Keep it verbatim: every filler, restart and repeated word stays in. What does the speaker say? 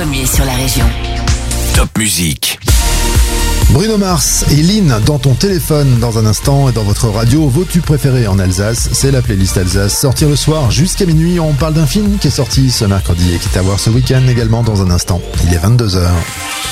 premier sur la région. Top Musique. Bruno Mars et Lynn dans ton téléphone dans un instant et dans votre radio. Vos tubes préférés en Alsace, c'est la playlist Alsace. Sortir le soir jusqu'à minuit, on parle d'un film qui est sorti ce mercredi et qui est à voir ce week-end également dans un instant. Il est vingt-deux heures.